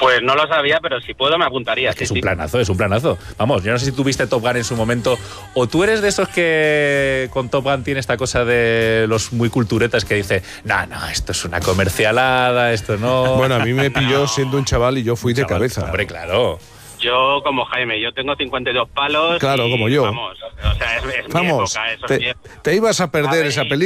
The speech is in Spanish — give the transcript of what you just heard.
Pues no lo sabía, pero si puedo me apuntaría. Es que es un planazo. Vamos, yo no sé si tú viste Top Gun en su momento, o tú eres de esos que con Top Gun tiene esta cosa de los muy culturetas que dice, no, esto es una comercialada, esto no... Bueno, a mí me pilló siendo un chaval y yo fui de cabeza. Hombre, claro. Yo como Jaime, yo tengo 52 palos. Claro, y, como yo. Vamos, o sea, es vamos, mi época, eso es mi época. te ibas a perder esa película.